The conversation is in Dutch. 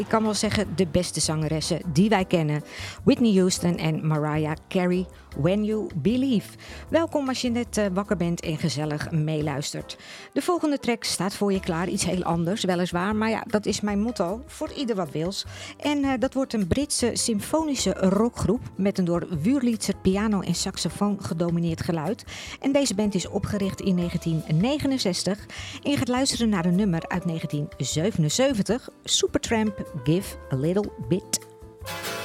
Ik kan wel zeggen de beste zangeressen die wij kennen. Whitney Houston en Mariah Carey, When You Believe. Welkom als je net wakker bent en gezellig meeluistert. De volgende track staat voor je klaar. Iets heel anders, weliswaar. Maar ja, dat is mijn motto. Voor ieder wat wils. En dat wordt een Britse symfonische rockgroep met een door Wurlitzer piano en saxofoon gedomineerd geluid. En deze band is opgericht in 1969. En je gaat luisteren naar een nummer uit 1977. Supertramp, Give a Little Bit